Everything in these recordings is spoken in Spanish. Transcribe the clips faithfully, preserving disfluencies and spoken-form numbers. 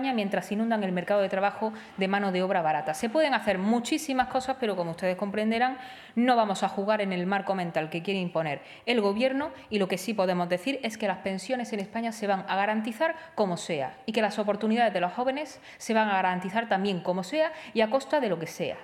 España mientras inundan el mercado de trabajo de mano de obra barata. Se pueden hacer muchísimas cosas, pero como ustedes comprenderán, no vamos a jugar en el marco mental que quiere imponer el Gobierno, y lo que sí podemos decir es que las pensiones en España se van a garantizar como sea y que las oportunidades de los jóvenes se van a garantizar también como sea y a costa de lo que sea.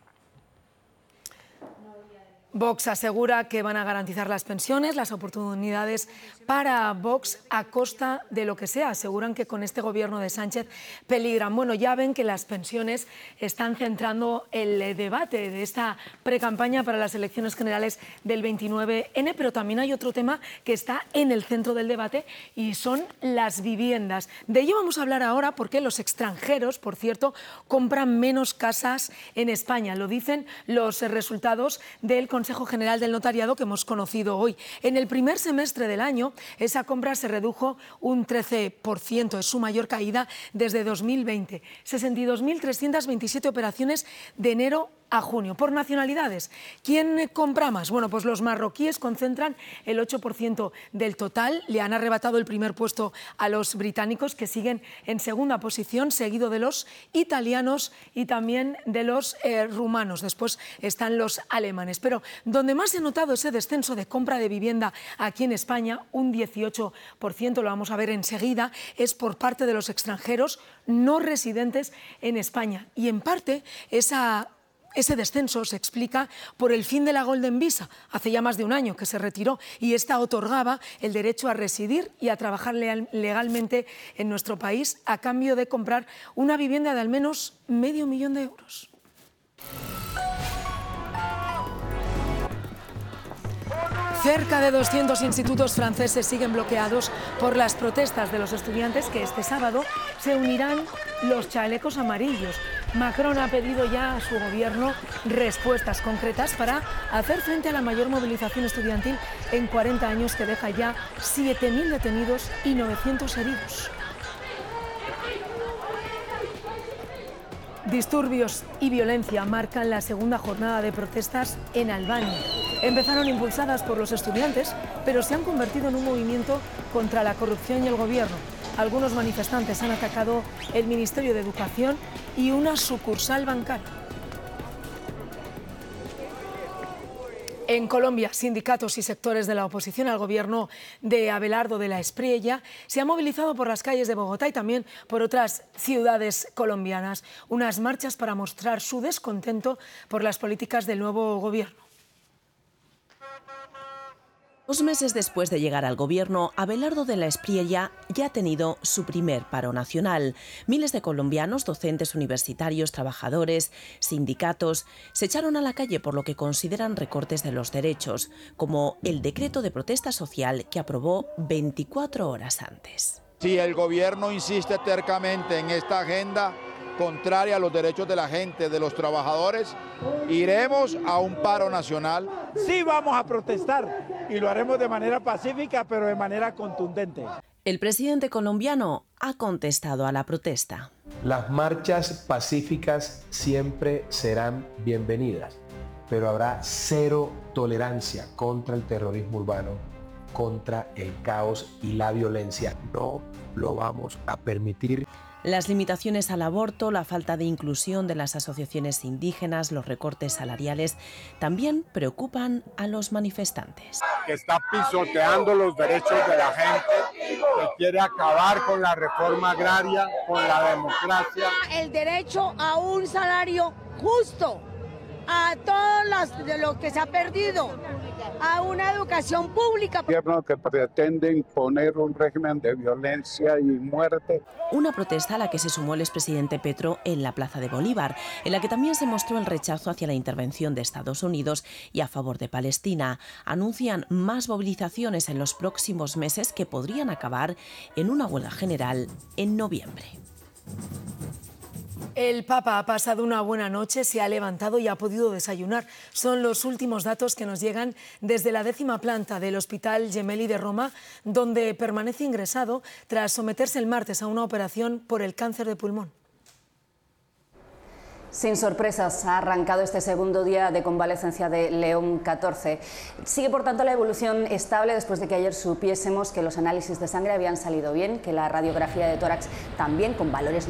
Vox asegura que van a garantizar las pensiones, las oportunidades para Vox a costa de lo que sea. Aseguran que con este gobierno de Sánchez peligran. Bueno, ya ven que las pensiones están centrando el debate de esta precampaña para las elecciones generales del veintinueve ene, pero también hay otro tema que está en el centro del debate y son las viviendas. De ello vamos a hablar ahora porque los extranjeros, por cierto, compran menos casas en España. Lo dicen los resultados del Consejo General del Notariado que hemos conocido hoy. En el primer semestre del año, esa compra se redujo un trece por ciento, es su mayor caída desde dos mil veinte. sesenta y dos mil trescientas veintisiete operaciones de enero a junio. Por nacionalidades, ¿quién compra más? Bueno, pues los marroquíes concentran el ocho por ciento del total, le han arrebatado el primer puesto a los británicos, que siguen en segunda posición, seguido de los italianos y también de los eh, rumanos. Después están los alemanes. Pero donde más se ha notado ese descenso de compra de vivienda aquí en España, un dieciocho por ciento, lo vamos a ver enseguida, es por parte de los extranjeros no residentes en España. Y en parte esa Ese descenso se explica por el fin de la Golden Visa, hace ya más de un año que se retiró, y esta otorgaba el derecho a residir y a trabajar legalmente en nuestro país a cambio de comprar una vivienda de al menos medio millón de euros. Cerca de doscientos institutos franceses siguen bloqueados por las protestas de los estudiantes que este sábado se unirán los chalecos amarillos. Macron ha pedido ya a su gobierno respuestas concretas para hacer frente a la mayor movilización estudiantil en cuarenta años que deja ya siete mil detenidos y novecientos heridos. Disturbios y violencia marcan la segunda jornada de protestas en Albania. Empezaron impulsadas por los estudiantes, pero se han convertido en un movimiento contra la corrupción y el gobierno. Algunos manifestantes han atacado el Ministerio de Educación y una sucursal bancaria. En Colombia, sindicatos y sectores de la oposición al gobierno de Abelardo de la Espriella se han movilizado por las calles de Bogotá y también por otras ciudades colombianas. Unas marchas para mostrar su descontento por las políticas del nuevo gobierno. Dos meses después de llegar al gobierno, Abelardo de la Espriella ya ha tenido su primer paro nacional. Miles de colombianos, docentes universitarios, trabajadores, sindicatos, se echaron a la calle por lo que consideran recortes de los derechos, como el decreto de protesta social que aprobó veinticuatro horas antes. Si el gobierno insiste tercamente en esta agenda contraria a los derechos de la gente, de los trabajadores, iremos a un paro nacional. Sí vamos a protestar y lo haremos de manera pacífica, pero de manera contundente. El presidente colombiano ha contestado a la protesta. Las marchas pacíficas siempre serán bienvenidas, pero habrá cero tolerancia contra el terrorismo urbano, contra el caos y la violencia. No lo vamos a permitir. Las limitaciones al aborto, la falta de inclusión de las asociaciones indígenas, los recortes salariales, también preocupan a los manifestantes. Que está pisoteando los derechos de la gente, que quiere acabar con la reforma agraria, con la democracia. El derecho a un salario justo, a todo las, de lo que se ha perdido, a una educación pública. Gobierno que pretende imponer un régimen de violencia y muerte. Una protesta a la que se sumó el expresidente Petro en la Plaza de Bolívar, en la que también se mostró el rechazo hacia la intervención de Estados Unidos y a favor de Palestina. Anuncian más movilizaciones en los próximos meses que podrían acabar en una huelga general en noviembre. El Papa ha pasado una buena noche, se ha levantado y ha podido desayunar. Son los últimos datos que nos llegan desde la décima planta del Hospital Gemelli de Roma, donde permanece ingresado tras someterse el martes a una operación por el cáncer de pulmón. Sin sorpresas, ha arrancado este segundo día de convalecencia de León catorce. Sigue, por tanto, la evolución estable después de que ayer supiésemos que los análisis de sangre habían salido bien, que la radiografía de tórax también con valores